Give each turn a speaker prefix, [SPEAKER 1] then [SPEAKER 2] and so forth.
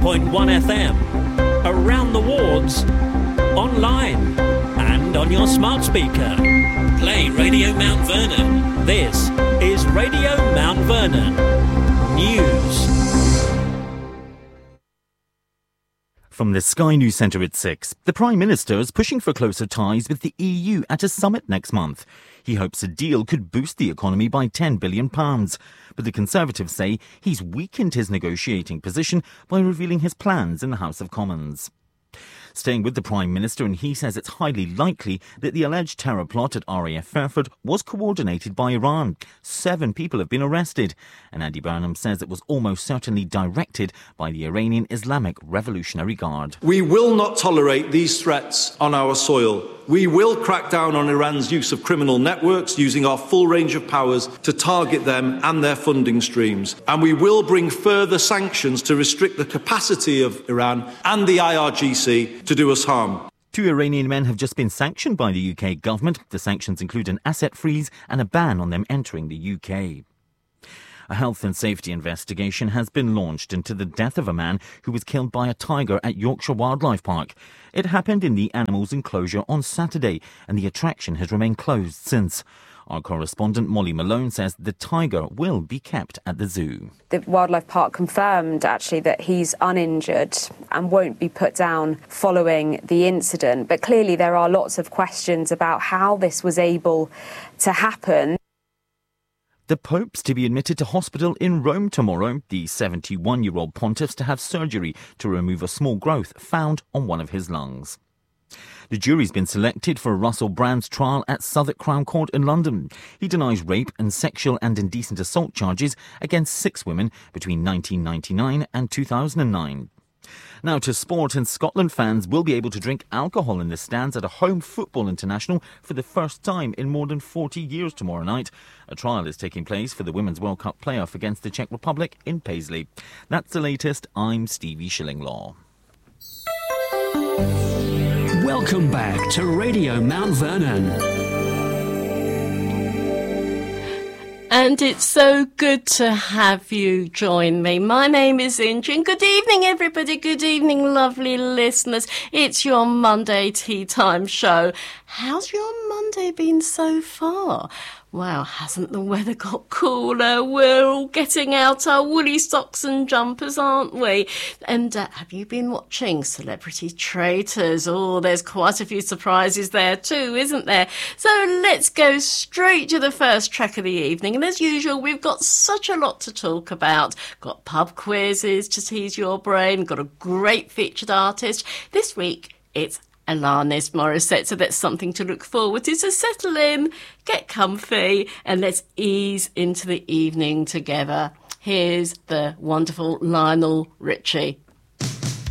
[SPEAKER 1] 101.1 FM, around the wards, online, and on your smart speaker. Play Radio Mount Vernon. This is Radio Mount Vernon News.
[SPEAKER 2] From the Sky News Centre at 6, the Prime Minister is pushing for closer ties with the EU at a summit next month. He hopes a deal could boost the economy by £10 billion. But the Conservatives say he's weakened his negotiating position by revealing his plans in the House of Commons. Staying with the Prime Minister, and he says it's highly likely that the alleged terror plot at RAF Fairford was coordinated by Iran. 7 people have been arrested, and Andy Burnham says it was almost certainly directed by the Iranian Islamic Revolutionary Guard.
[SPEAKER 3] We will not tolerate these threats on our soil. We will crack down on Iran's use of criminal networks, using our full range of powers to target them and their funding streams. And we will bring further sanctions to restrict the capacity of Iran and the IRGC to do us harm.
[SPEAKER 2] 2 Iranian men have just been sanctioned by the UK government. The sanctions include an asset freeze and a ban on them entering the UK. A health and safety investigation has been launched into the death of a man who was killed by a tiger at Yorkshire Wildlife Park. It happened in the animals enclosure on Saturday, and the attraction has remained closed since. Our correspondent Molly Malone says the tiger will be kept at the zoo.
[SPEAKER 4] The Wildlife Park confirmed actually that he's uninjured and won't be put down following the incident. But clearly there are lots of questions about how this was able to happen.
[SPEAKER 2] The Pope's to be admitted to hospital in Rome tomorrow. The 71-year-old pontiff's to have surgery to remove a small growth found on one of his lungs. The jury's been selected for Russell Brand's trial at Southwark Crown Court in London. He denies rape and sexual and indecent assault charges against 6 women between 1999 and 2009. Now to sport, and Scotland fans will be able to drink alcohol in the stands at a home football international for the first time in more than 40 years tomorrow night. A trial is taking place for the Women's World Cup playoff against the Czech Republic in Paisley. That's the latest. I'm Stevie Shillinglaw.
[SPEAKER 5] Welcome back to Radio Mount Vernon.
[SPEAKER 6] And it's so good to have you join me. My name is Injin. Good evening, everybody. Good evening, lovely listeners. It's your Monday Tea Time show. How's your Monday been so far? Wow, hasn't the weather got cooler? We're all getting out our woolly socks and jumpers, aren't we? And have you been watching Celebrity Traitors? Oh, there's quite a few surprises there too, isn't there? So let's go straight to the first track of the evening. And as usual, we've got such a lot to talk about. Got pub quizzes to tease your brain. Got a great featured artist. This week, it's Alanis Morissette, so that's something to look forward to. So settle in, get comfy, and let's ease into the evening together. Here's the wonderful Lionel Richie.